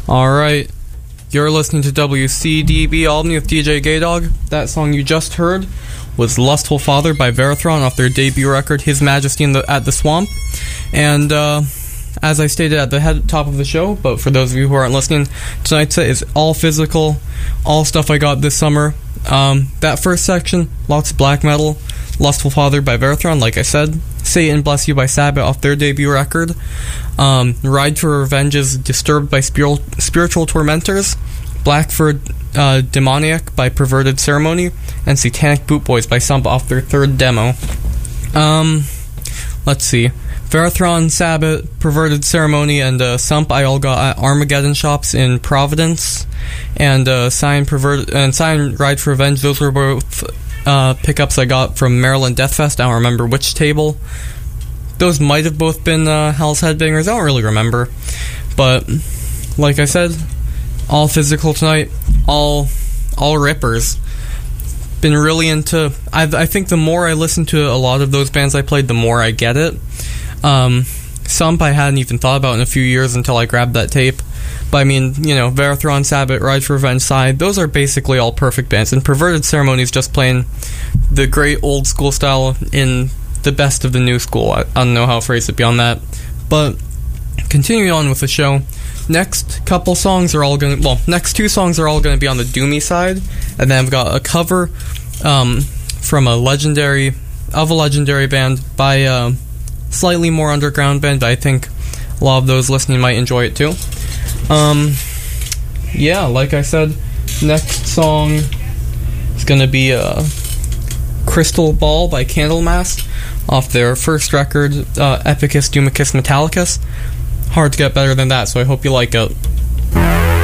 Alright, you're listening to WCDB Albany with DJ Gaydog. That song you just heard was Lustful Father by Verathron off their debut record, His Majesty at the Swamp. And as I stated at the top of the show, but for those of you who aren't listening, tonight's set is all physical, all stuff I got this summer. That first section, lots of black metal, Lustful Father by Verathron, like I said, Satan Bless You by Sabbath off their debut record, Ride for Revenge's Disturbed by Spiritual Tormentors, Blackford Demoniac by Perverted Ceremony, and Satanic Boot Boys by Sump off their third demo. Let's see. Verathron, Sabbath, Perverted Ceremony, and Sump I all got at Armageddon shops in Providence, and Sign Ride for Revenge. Those were both pickups I got from Maryland Deathfest. I don't remember which table. Those might have both been Hell's Headbangers. I don't really remember. But, like I said, all physical tonight. All rippers. Been really into... I think the more I listen to a lot of those bands I played, the more I get it. Sump I hadn't even thought about in a few years until I grabbed that tape. But I mean, Verathron, Sabbath, Ride for Revenge, Side, those are basically all perfect bands. And Perverted Ceremony is just playing the great old school style in the best of the new school. I don't know how to phrase it beyond that. But continuing on with the show, next two songs are all going to be on the doomy side. And then I've got a cover from a legendary band by a slightly more underground band, but I think a lot of those listening might enjoy it too. Like I said, next song is going to be Crystal Ball by Candlemass off their first record, Epicus Dumicus Metallicus. Hard to get better than that, so I hope you like it.